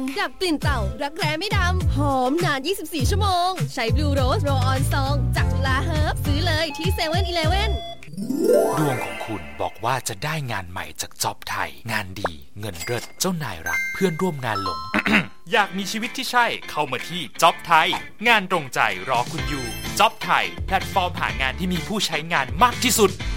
ดับกลิ่นเต่ารักแร้ไม่ดำหอมนาน24ชั่วโมงใช้ Blue Rose Roll On Song จากลาเฮิร์บซื้อเลยที่ 7-Eleven ดวงของคุณบอกว่าจะได้งานใหม่จากจ็อบไทยงานดีเงินเลิศเจ้านายรักเพื่อนร่วมงานหลงอยากมีชีวิตที่ใช่เข้ามาที่จ็อบไทยงานตรงใจรอคุณอยู่จ็อบไทยแพลตฟอร์มหางานที่มีผู้ใช้งานมากที่สุด